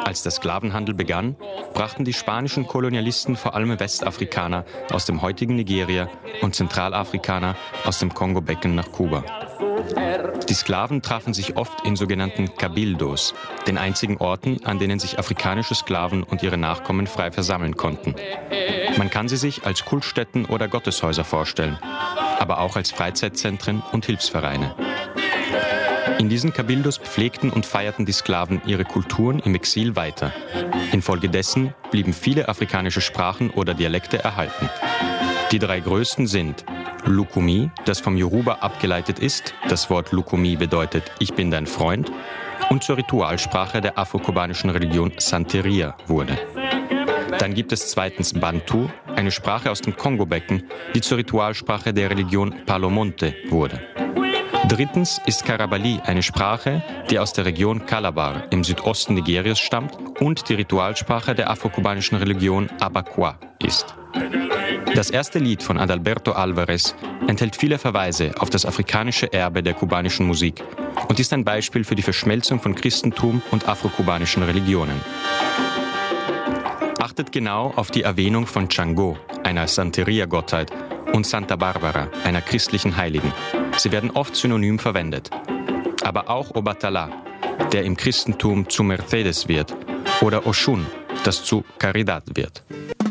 Als der Sklavenhandel begann, brachten die spanischen Kolonialisten vor allem Westafrikaner aus dem heutigen Nigeria und Zentralafrikaner aus dem Kongo-Becken nach Kuba. Die Sklaven trafen sich oft in sogenannten Cabildos, den einzigen Orten, an denen sich afrikanische Sklaven und ihre Nachkommen frei versammeln konnten. Man kann sie sich als Kultstätten oder Gotteshäuser vorstellen, aber auch als Freizeitzentren und Hilfsvereine. In diesen Cabildos pflegten und feierten die Sklaven ihre Kulturen im Exil weiter. Infolgedessen blieben viele afrikanische Sprachen oder Dialekte erhalten. Die drei größten sind Lukumi, das vom Yoruba abgeleitet ist. Das Wort Lukumi bedeutet „Ich bin dein Freund" und zur Ritualsprache der afro-kubanischen Religion Santeria wurde. Dann gibt es zweitens Bantu, eine Sprache aus dem Kongo-Becken, die zur Ritualsprache der Religion Palomonte wurde. Drittens ist Karabali eine Sprache, die aus der Region Calabar im Südosten Nigerias stammt und die Ritualsprache der afro-kubanischen Religion Abakwa ist. Das erste Lied von Adalberto Alvarez enthält viele Verweise auf das afrikanische Erbe der kubanischen Musik und ist ein Beispiel für die Verschmelzung von Christentum und afro-kubanischen Religionen. Achtet genau auf die Erwähnung von Chango, einer Santeria-Gottheit, und Santa Barbara, einer christlichen Heiligen. Sie werden oft synonym verwendet. Aber auch Obatala, der im Christentum zu Mercedes wird, oder Oshun, das zu Caridad wird.